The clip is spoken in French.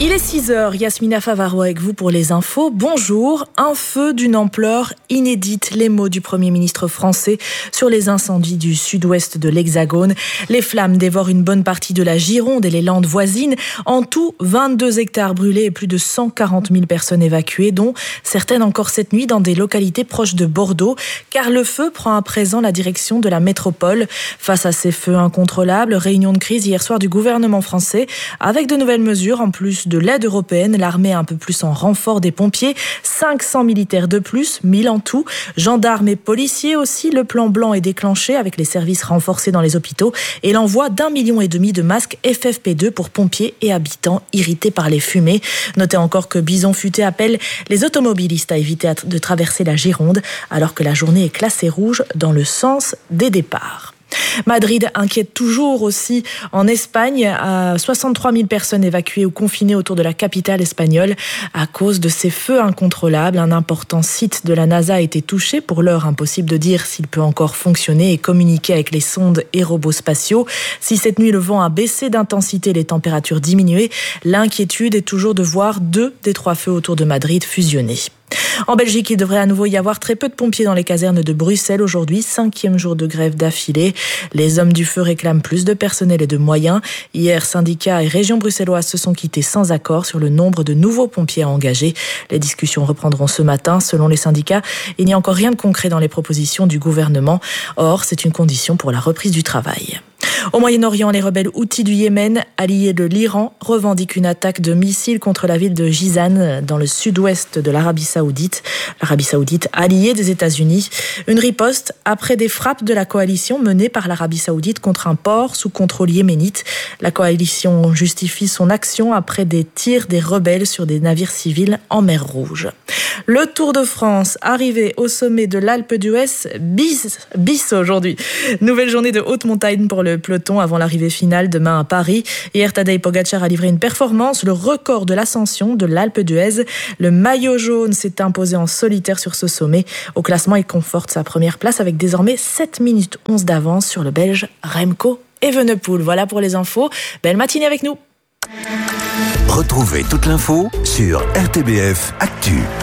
Il est 6h, Yasmina Favaro avec vous pour les infos. Bonjour, un feu d'une ampleur inédite. Les mots du Premier ministre français sur les incendies du sud-ouest de l'Hexagone. Les flammes dévorent une bonne partie de la Gironde et les Landes voisines. En tout, 22 hectares brûlés et plus de 140 000 personnes évacuées, dont certaines encore cette nuit dans des localités proches de Bordeaux, car le feu prend à présent la direction de la métropole. Face à ces feux incontrôlables, réunion de crise hier soir du gouvernement français, avec de nouvelles mesures en plus de l'aide européenne, l'armée un peu plus en renfort des pompiers, 500 militaires de plus, 1000 en tout, gendarmes et policiers aussi. Le plan blanc est déclenché avec les services renforcés dans les hôpitaux et l'envoi d'1,5 million de masques FFP2 pour pompiers et habitants irrités par les fumées. Notez encore que Bison Futé appelle les automobilistes à éviter de traverser la Gironde alors que la journée est classée rouge dans le sens des départs. Madrid inquiète toujours aussi en Espagne. 63 000 personnes évacuées ou confinées autour de la capitale espagnole à cause de ces feux incontrôlables. Un important site de la NASA a été touché. Pour l'heure, impossible de dire s'il peut encore fonctionner et communiquer avec les sondes et robots spatiaux. Si cette nuit le vent a baissé d'intensité et les températures diminué, l'inquiétude est toujours de voir 2 des 3 feux autour de Madrid fusionner. En Belgique, il devrait à nouveau y avoir très peu de pompiers dans les casernes de Bruxelles aujourd'hui, 5e jour de grève d'affilée. Les hommes du feu réclament plus de personnel et de moyens. Hier, syndicats et régions bruxelloises se sont quittés sans accord sur le nombre de nouveaux pompiers à engager. Les discussions reprendront ce matin. Selon les syndicats, il n'y a encore rien de concret dans les propositions du gouvernement. Or, c'est une condition pour la reprise du travail. Au Moyen-Orient, les rebelles houthis du Yémen, alliés de l'Iran, revendiquent une attaque de missiles contre la ville de Jizan, dans le sud-ouest de l'Arabie Saoudite. L'Arabie Saoudite, alliée des États-Unis. Une riposte après des frappes de la coalition menée par l'Arabie Saoudite contre un port sous contrôle yéménite. La coalition justifie son action après des tirs des rebelles sur des navires civils en mer Rouge. Le Tour de France, arrivé au sommet de l'Alpe d'Huez, bis aujourd'hui. Nouvelle journée de haute montagne pour le peloton avant l'arrivée finale demain à Paris. Hier, Tadej Pogačar a livré une performance, le record de l'ascension de l'Alpe d'Huez. Le maillot jaune s'est imposé en solitaire sur ce sommet. Au classement, il conforte sa première place avec désormais 7 minutes 11 d'avance sur le Belge Remco Evenepoel. Voilà pour les infos. Belle matinée avec nous. Retrouvez toute l'info sur RTBF Actu.